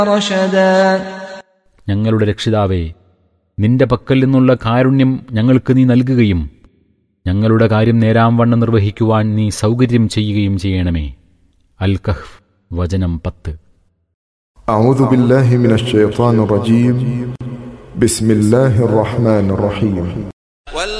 رشدا ഞങ്ങളുടെ രക്ഷിതാവേ, നിന്റെ പക്കൽ നിന്നുള്ള കാരുണ്യം ഞങ്ങൾക്ക് നീ നൽകുകയും ഞങ്ങളുടെ കാര്യം നേരാംവണ്ണം നിർവഹിക്കുവാൻ നീ സൗകര്യം ചെയ്യുകയും ചെയ്യണമേ. അൽ കഹ്ഫ് വചനം 10. أعوذ بالله من الشيطان الرجيم. بسم الله الرحمن الرحيم.